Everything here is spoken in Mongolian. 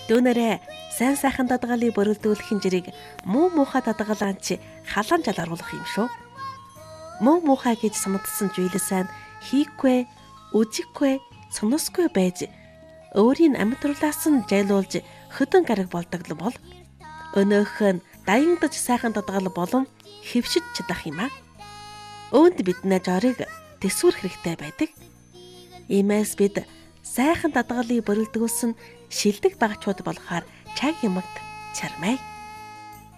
Дүүнэрээ сайн сайхан дадгалыг бүрэлдүүлэх хэмжээг муу муухай дадгалаанч халаан жал оруулах юм шүү. Муу муухай гэж санагдсан зүйлээ сайн хийхгүй, үзэхгүй, соносгүй байж өөрийн амьдралаас нь жайлуулж хөдөн гараг болдог бол өнөөх нь даянгдаж сайхан дадгал болон хэвшиж чадах юм аа. Үүнд бидний жорыг төсвөр хэрэгтэй байдаг. Иймээс бид сайхан дадгалыг бүрэлдүүлсэн шилдэг багчууд болохоор чаг юмд чармай.